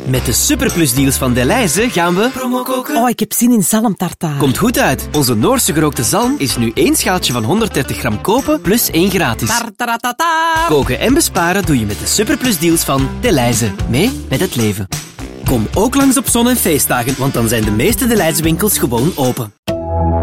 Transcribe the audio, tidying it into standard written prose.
Met de superplusdeals van Delhaize gaan we promo koken. Oh, ik heb zin in zalmtartaar. Komt goed uit. Onze Noorse gerookte zalm is nu 1 schaaltje van 130 gram kopen plus 1 gratis. Tartaratata. Koken en besparen doe je met de superplusdeals van Delhaize. Mee met het leven. Kom ook langs op zon- en feestdagen, want dan zijn de meeste Delhaize winkels gewoon open.